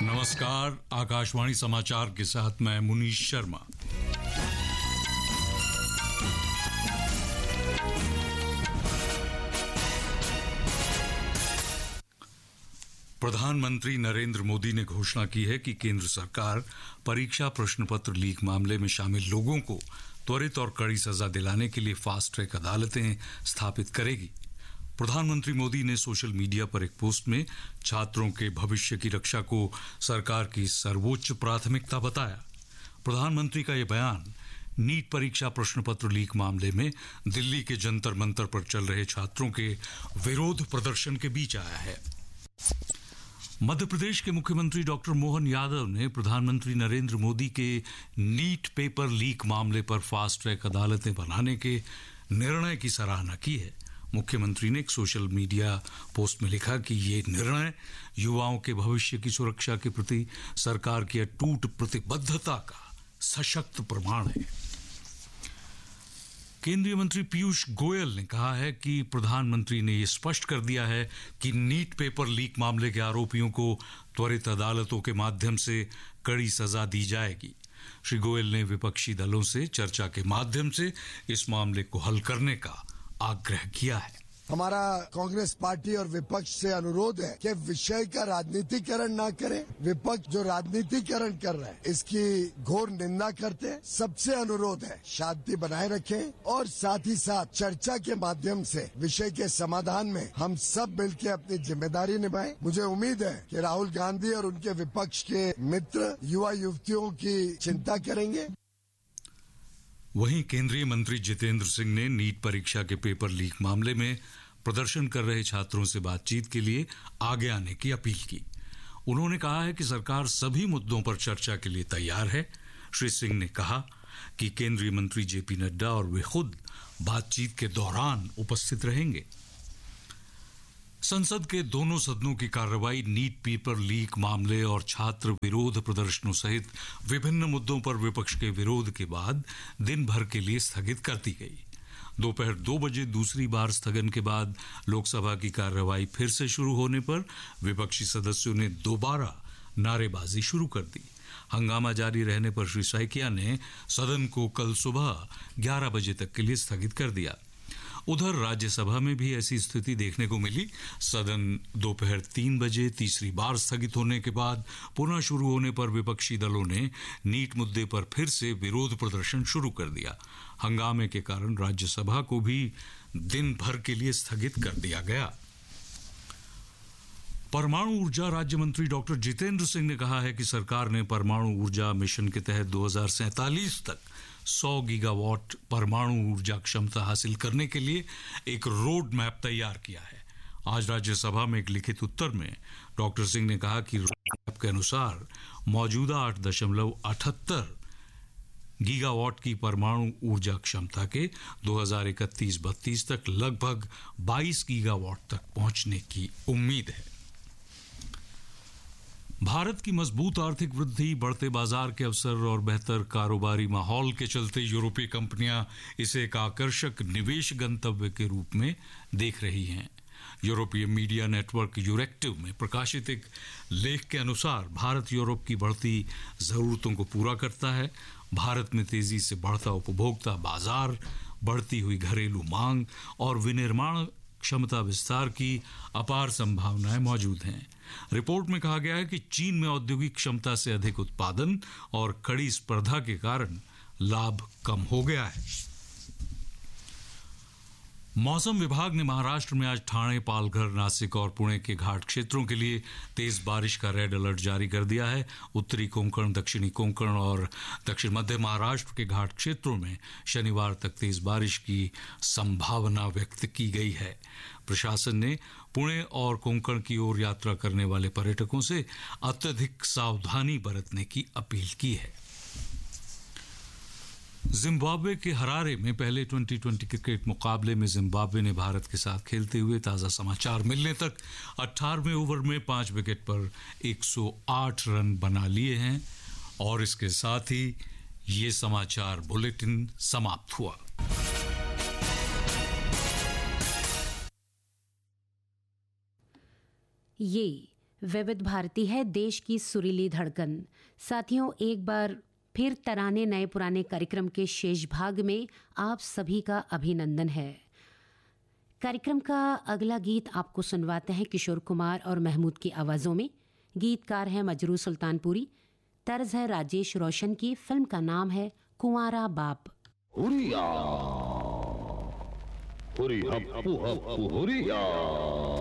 नमस्कार, आकाशवाणी समाचार के साथ मैं मुनीश शर्मा। प्रधानमंत्री नरेंद्र मोदी ने घोषणा की है कि केंद्र सरकार परीक्षा प्रश्न पत्र लीक मामले में शामिल लोगों को त्वरित और कड़ी सजा दिलाने के लिए फास्ट ट्रैक अदालतें स्थापित करेगी। प्रधानमंत्री मोदी ने सोशल मीडिया पर एक पोस्ट में छात्रों के भविष्य की रक्षा को सरकार की सर्वोच्च प्राथमिकता बताया। प्रधानमंत्री का यह बयान नीट परीक्षा प्रश्न पत्र लीक मामले में दिल्ली के जंतर मंतर पर चल रहे छात्रों के विरोध प्रदर्शन के बीच आया है। मध्य प्रदेश के मुख्यमंत्री डॉक्टर मोहन यादव ने प्रधानमंत्री नरेंद्र मोदी के नीट पेपर लीक मामले पर फास्ट ट्रैक अदालतें बनाने के निर्णय की सराहना की है। मुख्यमंत्री ने एक सोशल मीडिया पोस्ट में लिखा कि ये निर्णय युवाओं के भविष्य की सुरक्षा के प्रति सरकार की अटूट प्रतिबद्धता का सशक्त प्रमाण है। केंद्रीय मंत्री पीयूष गोयल ने कहा है कि प्रधानमंत्री ने यह स्पष्ट कर दिया है कि नीट पेपर लीक मामले के आरोपियों को त्वरित अदालतों के माध्यम से कड़ी सजा दी जाएगी। श्री गोयल ने विपक्षी दलों से चर्चा के माध्यम से इस मामले को हल करने का आग्रह किया है। हमारा कांग्रेस पार्टी और विपक्ष से अनुरोध है कि विषय का राजनीतिकरण ना करें। विपक्ष जो राजनीतिकरण कर रहा है इसकी घोर निंदा करते हैं। सबसे अनुरोध है शांति बनाए रखें और साथ ही साथ चर्चा के माध्यम से विषय के समाधान में हम सब मिलकर अपनी जिम्मेदारी निभाएं। मुझे उम्मीद है कि राहुल गांधी और उनके विपक्ष के मित्र युवा युवतियों की चिंता करेंगे। वहीं केंद्रीय मंत्री जितेंद्र सिंह ने नीट परीक्षा के पेपर लीक मामले में प्रदर्शन कर रहे छात्रों से बातचीत के लिए आगे आने की अपील की। उन्होंने कहा है कि सरकार सभी मुद्दों पर चर्चा के लिए तैयार है। श्री सिंह ने कहा कि केंद्रीय मंत्री जेपी नड्डा और वे खुद बातचीत के दौरान उपस्थित रहेंगे। संसद के दोनों सदनों की कार्रवाई नीट पेपर लीक मामले और छात्र विरोध प्रदर्शनों सहित विभिन्न मुद्दों पर विपक्ष के विरोध के बाद दिन भर के लिए स्थगित कर दी गई। दोपहर 2 बजे दूसरी बार स्थगन के बाद लोकसभा की कार्रवाई फिर से शुरू होने पर विपक्षी सदस्यों ने दोबारा नारेबाजी शुरू कर दी। हंगामा जारी रहने पर श्री सैकिया ने सदन को कल सुबह 11 बजे तक के लिए स्थगित कर दिया। उधर राज्यसभा में भी ऐसी स्थिति देखने को मिली। सदन दोपहर 3 बजे तीसरी बार स्थगित होने के बाद पुनः शुरू होने पर विपक्षी दलों ने नीट मुद्दे पर फिर से विरोध प्रदर्शन शुरू कर दिया। हंगामे के कारण राज्यसभा को भी दिन भर के लिए स्थगित कर दिया गया। परमाणु ऊर्जा राज्य मंत्री डॉक्टर जितेंद्र सिंह ने कहा है कि सरकार ने परमाणु ऊर्जा मिशन के तहत 2047 तक 100 गीगावाट परमाणु ऊर्जा क्षमता हासिल करने के लिए एक रोड मैप तैयार किया है। आज राज्यसभा में एक लिखित उत्तर में डॉक्टर सिंह ने कहा कि रोड मैप के अनुसार मौजूदा 8.78 गीगावाट की परमाणु ऊर्जा क्षमता के 2031-32 तक लगभग 22 गीगावाट तक पहुंचने की उम्मीद है। भारत की मजबूत आर्थिक वृद्धि, बढ़ते बाजार के अवसर और बेहतर कारोबारी माहौल के चलते यूरोपीय कंपनियां इसे एक आकर्षक निवेश गंतव्य के रूप में देख रही हैं। यूरोपीय मीडिया नेटवर्क यूरेक्टिव में प्रकाशित एक लेख के अनुसार भारत यूरोप की बढ़ती जरूरतों को पूरा करता है। भारत में तेजी से बढ़ता उपभोक्ता बाजार, बढ़ती हुई घरेलू मांग और विनिर्माण क्षमता विस्तार की अपार संभावनाएं मौजूद हैं। रिपोर्ट में कहा गया है कि चीन में औद्योगिक क्षमता से अधिक उत्पादन और कड़ी स्पर्धा के कारण लाभ कम हो गया है। मौसम विभाग ने महाराष्ट्र में आज ठाणे, पालघर, नासिक और पुणे के घाट क्षेत्रों के लिए तेज बारिश का रेड अलर्ट जारी कर दिया है। उत्तरी कोंकण, दक्षिणी कोंकण और दक्षिण मध्य महाराष्ट्र के घाट क्षेत्रों में शनिवार तक तेज बारिश की संभावना व्यक्त की गई है। प्रशासन ने पुणे और कोंकण की ओर यात्रा करने वाले पर्यटकों से अत्यधिक सावधानी बरतने की अपील की है। जिम्बाब्वे के हरारे में पहले 2020 क्रिकेट मुकाबले में जिम्बाब्वे ने भारत के साथ खेलते हुए ताज़ा समाचार मिलने तक 18वें ओवर में 5 विकेट पर 108 रन बना लिए हैं। और इसके साथ ही ये समाचार बुलेटिन समाप्त हुआ। ये विविध भारती है देश की सुरीली धड़कन। साथियों, एक बार फिर तराने नए पुराने कार्यक्रम के शेष भाग में आप सभी का अभिनंदन है। कार्यक्रम का अगला गीत आपको सुनवाते हैं किशोर कुमार और महमूद की आवाज़ों में। गीतकार हैं मजरू सुल्तानपुरी, तर्ज है राजेश रोशन की। फिल्म का नाम है कुंवारा बाप। हुरिया हुरी हप्पू हप्पू हुरिया।